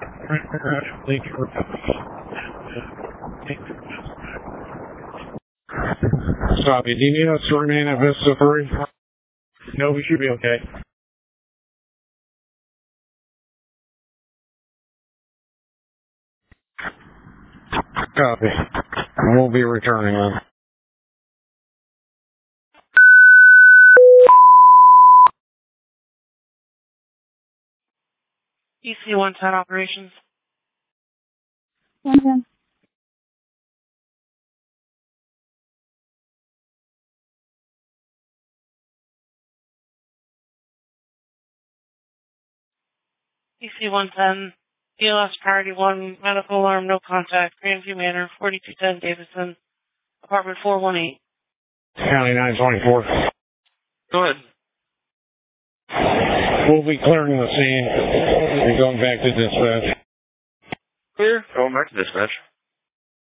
Copy. Do you need us to remain at Vista 3? No, we should be okay. Copy. We'll be returning then. EC-110 operations. 110. EC-110, ELS Priority 1, medical alarm, no contact, Grandview Manor, 4210 Davidson, apartment 418. County 924. Go ahead. We'll be clearing the scene and going back to dispatch. Clear. Going back to dispatch.